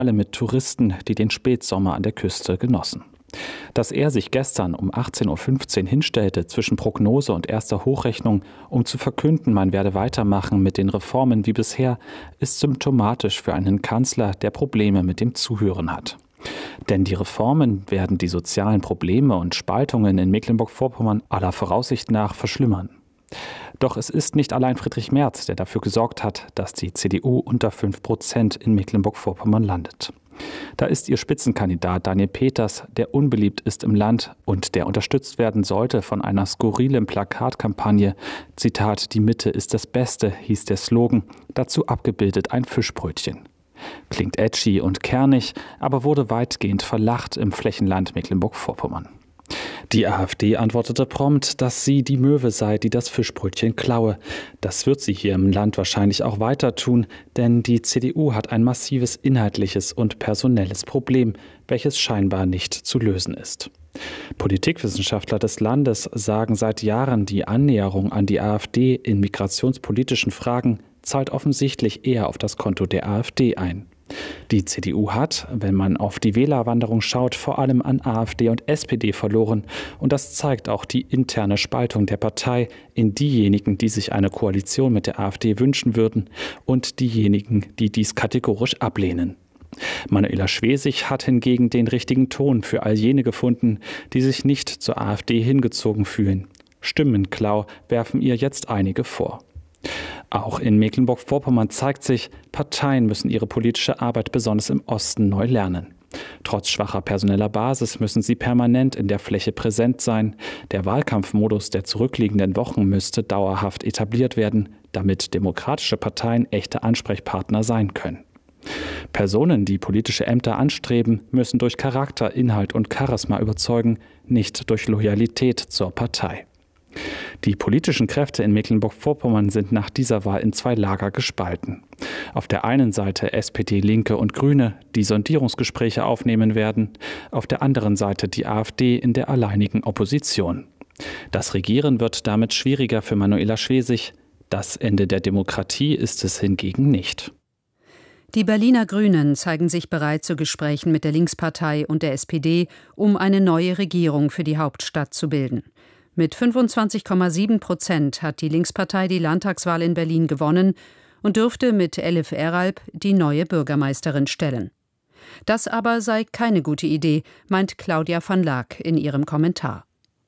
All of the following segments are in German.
alle mit Touristen, die den Spätsommer an der Küste genossen. Dass er sich gestern um 18:15 Uhr hinstellte zwischen Prognose und erster Hochrechnung, um zu verkünden, man werde weitermachen mit den Reformen wie bisher, ist symptomatisch für einen Kanzler, der Probleme mit dem Zuhören hat. Denn die Reformen werden die sozialen Probleme und Spaltungen in Mecklenburg-Vorpommern aller Voraussicht nach verschlimmern. Doch es ist nicht allein Friedrich Merz, der dafür gesorgt hat, dass die CDU unter 5% in Mecklenburg-Vorpommern landet. Da ist ihr Spitzenkandidat Daniel Peters, der unbeliebt ist im Land und der unterstützt werden sollte von einer skurrilen Plakatkampagne. Zitat: „Die Mitte ist das Beste", hieß der Slogan, dazu abgebildet ein Fischbrötchen. Klingt edgy und kernig, aber wurde weitgehend verlacht im Flächenland Mecklenburg-Vorpommern. Die AfD antwortete prompt, dass sie die Möwe sei, die das Fischbrötchen klaue. Das wird sie hier im Land wahrscheinlich auch weiter tun, denn die CDU hat ein massives inhaltliches und personelles Problem, welches scheinbar nicht zu lösen ist. Politikwissenschaftler des Landes sagen seit Jahren, die Annäherung an die AfD in migrationspolitischen Fragen zahlt offensichtlich eher auf das Konto der AfD ein. Die CDU hat, wenn man auf die Wählerwanderung schaut, vor allem an AfD und SPD verloren. Und das zeigt auch die interne Spaltung der Partei in diejenigen, die sich eine Koalition mit der AfD wünschen würden, und diejenigen, die dies kategorisch ablehnen. Manuela Schwesig hat hingegen den richtigen Ton für all jene gefunden, die sich nicht zur AfD hingezogen fühlen. Stimmenklau werfen ihr jetzt einige vor. Auch in Mecklenburg-Vorpommern zeigt sich, Parteien müssen ihre politische Arbeit besonders im Osten neu lernen. Trotz schwacher personeller Basis müssen sie permanent in der Fläche präsent sein. Der Wahlkampfmodus der zurückliegenden Wochen müsste dauerhaft etabliert werden, damit demokratische Parteien echte Ansprechpartner sein können. Personen, die politische Ämter anstreben, müssen durch Charakter, Inhalt und Charisma überzeugen, nicht durch Loyalität zur Partei. Die politischen Kräfte in Mecklenburg-Vorpommern sind nach dieser Wahl in zwei Lager gespalten. Auf der einen Seite SPD, Linke und Grüne, die Sondierungsgespräche aufnehmen werden, auf der anderen Seite die AfD in der alleinigen Opposition. Das Regieren wird damit schwieriger für Manuela Schwesig. Das Ende der Demokratie ist es hingegen nicht. Die Berliner Grünen zeigen sich bereit zu Gesprächen mit der Linkspartei und der SPD, um eine neue Regierung für die Hauptstadt zu bilden. Mit 25,7% hat die Linkspartei die Landtagswahl in Berlin gewonnen und dürfte mit Elif Eralp die neue Bürgermeisterin stellen. Das aber sei keine gute Idee, meint Claudia van Laak in ihrem Kommentar.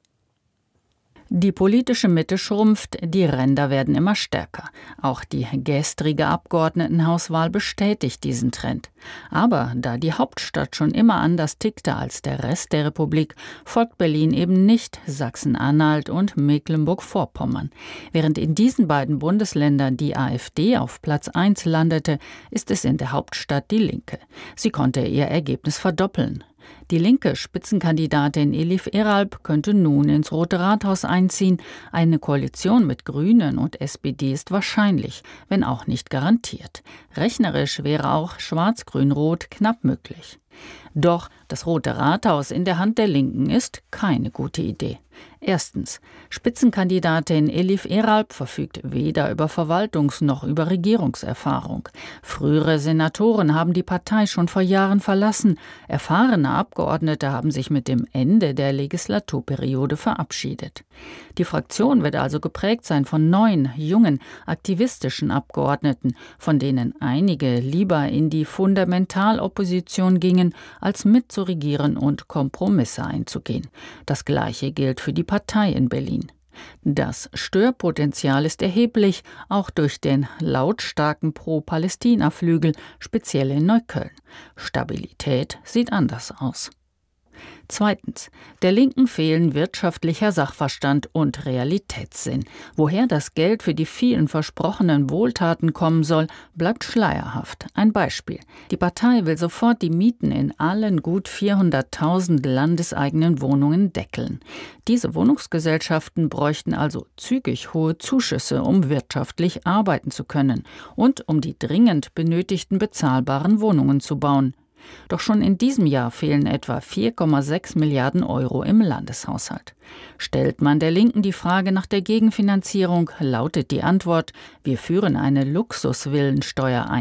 Die politische Mitte schrumpft, die Ränder werden immer stärker. Auch die gestrige Abgeordnetenhauswahl bestätigt diesen Trend. Aber da die Hauptstadt schon immer anders tickte als der Rest der Republik, folgt Berlin eben nicht Sachsen-Anhalt und Mecklenburg-Vorpommern. Während in diesen beiden Bundesländern die AfD auf Platz 1 landete, ist es in der Hauptstadt die Linke. Sie konnte ihr Ergebnis verdoppeln. Die linke Spitzenkandidatin Elif Eralp könnte nun ins Rote Rathaus einziehen. Eine Koalition mit Grünen und SPD ist wahrscheinlich, wenn auch nicht garantiert. Rechnerisch wäre auch Schwarz-Grün-Rot knapp möglich. Doch das Rote Rathaus in der Hand der Linken ist keine gute Idee. Erstens, Spitzenkandidatin Elif Eralp verfügt weder über Verwaltungs- noch über Regierungserfahrung. Frühere Senatoren haben die Partei schon vor Jahren verlassen. Erfahrene Abgeordnete haben sich mit dem Ende der Legislaturperiode verabschiedet. Die Fraktion wird also geprägt sein von neuen, jungen, aktivistischen Abgeordneten, von denen einige lieber in die Fundamentalopposition gingen, als mitzuregieren und Kompromisse einzugehen. Das Gleiche gilt für die Partei in Berlin. Das Störpotenzial ist erheblich, auch durch den lautstarken Pro-Palästina-Flügel, speziell in Neukölln. Stabilität sieht anders aus. Zweitens, der Linken fehlen wirtschaftlicher Sachverstand und Realitätssinn. Woher das Geld für die vielen versprochenen Wohltaten kommen soll, bleibt schleierhaft. Ein Beispiel. Die Partei will sofort die Mieten in allen gut 400.000 landeseigenen Wohnungen deckeln. Diese Wohnungsgesellschaften bräuchten also zügig hohe Zuschüsse, um wirtschaftlich arbeiten zu können und um die dringend benötigten bezahlbaren Wohnungen zu bauen. Doch schon in diesem Jahr fehlen etwa 4,6 Milliarden Euro im Landeshaushalt. Stellt man der Linken die Frage nach der Gegenfinanzierung, lautet die Antwort: Wir führen eine Luxusvillensteuer ein.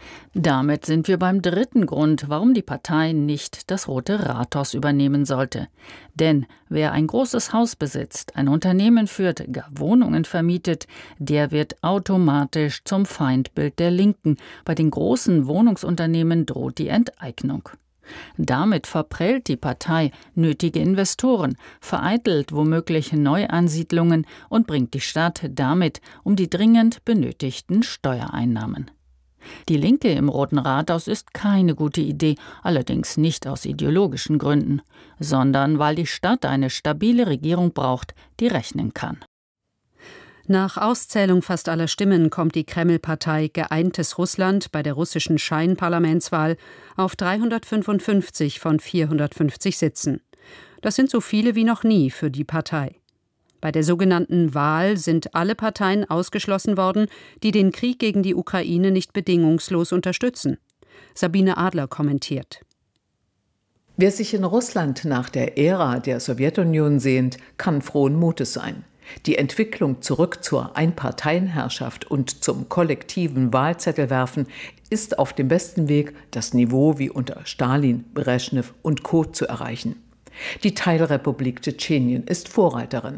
Damit sind wir beim dritten Grund, warum die Partei nicht das Rote Rathaus übernehmen sollte. Denn wer ein großes Haus besitzt, ein Unternehmen führt, gar Wohnungen vermietet, der wird automatisch zum Feindbild der Linken. Bei den großen Wohnungsunternehmen droht die Enteignung. Damit verprellt die Partei nötige Investoren, vereitelt womöglich Neuansiedlungen und bringt die Stadt damit um die dringend benötigten Steuereinnahmen. Die Linke im Roten Rathaus ist keine gute Idee, allerdings nicht aus ideologischen Gründen, sondern weil die Stadt eine stabile Regierung braucht, die rechnen kann. Nach Auszählung fast aller Stimmen kommt die Kreml-Partei Geeintes Russland bei der russischen Scheinparlamentswahl auf 355 von 450 Sitzen. Das sind so viele wie noch nie für die Partei. Bei der sogenannten Wahl sind alle Parteien ausgeschlossen worden, die den Krieg gegen die Ukraine nicht bedingungslos unterstützen. Sabine Adler kommentiert. Wer sich in Russland nach der Ära der Sowjetunion sehnt, kann frohen Mutes sein. Die Entwicklung zurück zur Einparteienherrschaft und zum kollektiven Wahlzettelwerfen ist auf dem besten Weg, das Niveau wie unter Stalin, Breschnew und Co. zu erreichen. Die Teilrepublik Tschetschenien ist Vorreiterin.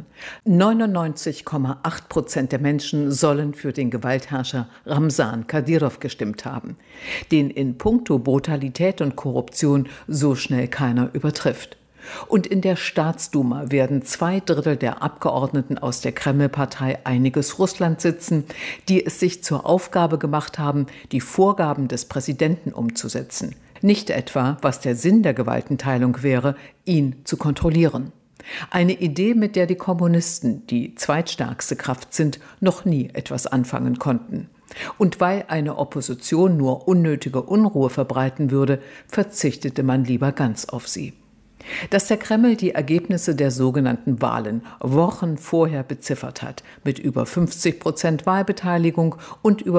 99,8% der Menschen sollen für den Gewaltherrscher Ramsan Kadyrov gestimmt haben, den in puncto Brutalität und Korruption so schnell keiner übertrifft. Und in der Staatsduma werden 2/3 der Abgeordneten aus der Kreml-Partei Einiges Russland sitzen, die es sich zur Aufgabe gemacht haben, die Vorgaben des Präsidenten umzusetzen. Nicht etwa, was der Sinn der Gewaltenteilung wäre, ihn zu kontrollieren. Eine Idee, mit der die Kommunisten, die zweitstärkste Kraft sind, noch nie etwas anfangen konnten. Und weil eine Opposition nur unnötige Unruhe verbreiten würde, verzichtete man lieber ganz auf sie. Dass der Kreml die Ergebnisse der sogenannten Wahlen Wochen vorher beziffert hat, mit über 50% Wahlbeteiligung und über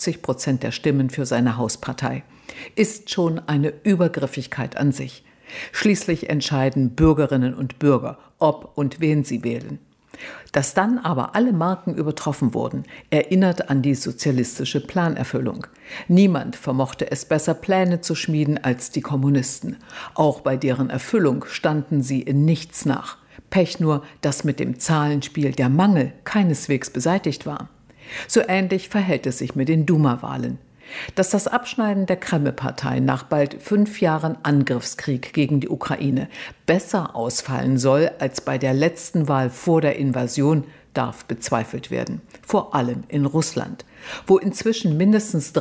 50% der Stimmen für seine Hauspartei, ist schon eine Übergriffigkeit an sich. Schließlich entscheiden Bürgerinnen und Bürger, ob und wen sie wählen. Dass dann aber alle Marken übertroffen wurden, erinnert an die sozialistische Planerfüllung. Niemand vermochte es besser, Pläne zu schmieden als die Kommunisten. Auch bei deren Erfüllung standen sie in nichts nach. Pech nur, dass mit dem Zahlenspiel der Mangel keineswegs beseitigt war. So ähnlich verhält es sich mit den Duma-Wahlen. Dass das Abschneiden der Kreml-Partei nach bald 5 Jahren Angriffskrieg gegen die Ukraine besser ausfallen soll als bei der letzten Wahl vor der Invasion, darf bezweifelt werden. Vor allem in Russland, wo inzwischen mindestens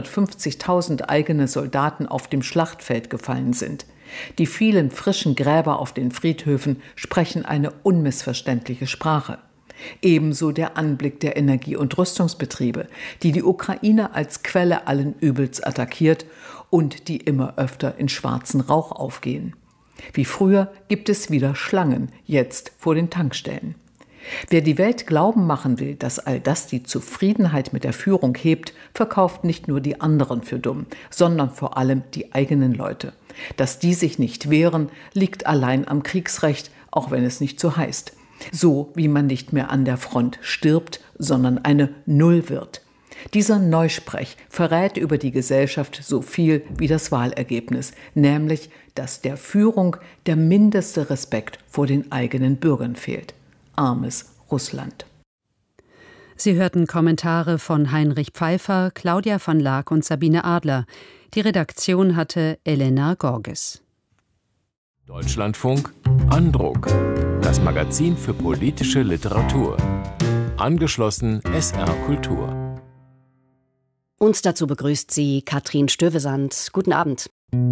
350.000 eigene Soldaten auf dem Schlachtfeld gefallen sind. Die vielen frischen Gräber auf den Friedhöfen sprechen eine unmissverständliche Sprache. Ebenso der Anblick der Energie- und Rüstungsbetriebe, die die Ukraine als Quelle allen Übels attackiert und die immer öfter in schwarzen Rauch aufgehen. Wie früher gibt es wieder Schlangen, jetzt vor den Tankstellen. Wer die Welt glauben machen will, dass all das die Zufriedenheit mit der Führung hebt, verkauft nicht nur die anderen für dumm, sondern vor allem die eigenen Leute. Dass die sich nicht wehren, liegt allein am Kriegsrecht, auch wenn es nicht so heißt. So wie man nicht mehr an der Front stirbt, sondern eine Null wird. Dieser Neusprech verrät über die Gesellschaft so viel wie das Wahlergebnis, nämlich, dass der Führung der mindeste Respekt vor den eigenen Bürgern fehlt. Armes Russland. Sie hörten Kommentare von Heinrich Pfeiffer, Claudia von Laak und Sabine Adler. Die Redaktion hatte Elena Gorges. Deutschlandfunk Andruck. Das Magazin für politische Literatur. Angeschlossen SR Kultur. Und dazu begrüßt sie Katrin Stövesand. Guten Abend.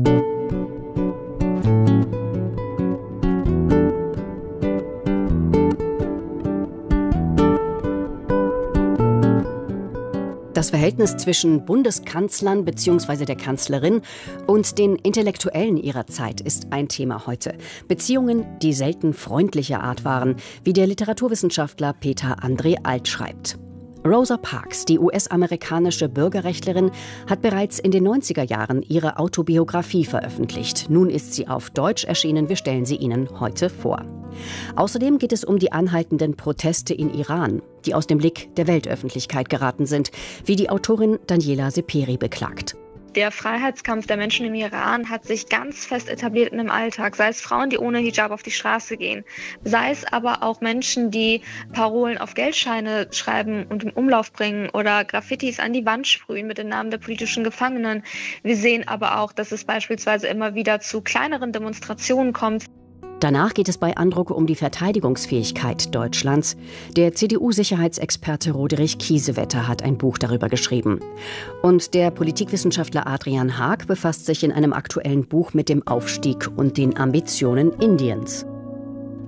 Das Verhältnis zwischen Bundeskanzlern bzw. der Kanzlerin und den Intellektuellen ihrer Zeit ist ein Thema heute. Beziehungen, die selten freundlicher Art waren, wie der Literaturwissenschaftler Peter André Alt schreibt. Rosa Parks, die US-amerikanische Bürgerrechtlerin, hat bereits in den 90er Jahren ihre Autobiografie veröffentlicht. Nun ist sie auf Deutsch erschienen. Wir stellen sie Ihnen heute vor. Außerdem geht es um die anhaltenden Proteste in Iran, die aus dem Blick der Weltöffentlichkeit geraten sind, wie die Autorin Daniela Seperi beklagt. Der Freiheitskampf der Menschen im Iran hat sich ganz fest etabliert in dem Alltag, sei es Frauen, die ohne Hijab auf die Straße gehen, sei es aber auch Menschen, die Parolen auf Geldscheine schreiben und im Umlauf bringen oder Graffitis an die Wand sprühen mit den Namen der politischen Gefangenen. Wir sehen aber auch, dass es beispielsweise immer wieder zu kleineren Demonstrationen kommt. Danach geht es bei Andruck um die Verteidigungsfähigkeit Deutschlands. Der CDU-Sicherheitsexperte Roderich Kiesewetter hat ein Buch darüber geschrieben. Und der Politikwissenschaftler Adrian Haag befasst sich in einem aktuellen Buch mit dem Aufstieg und den Ambitionen Indiens.